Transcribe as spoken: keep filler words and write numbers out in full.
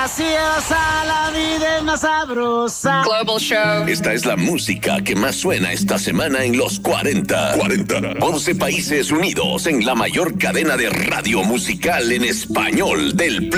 graciosa, la vida es más sabrosa. Global Show. Esta es la música que más suena esta semana en los cuarenta. cuarenta. once países unidos en la mayor cadena de radio musical en español del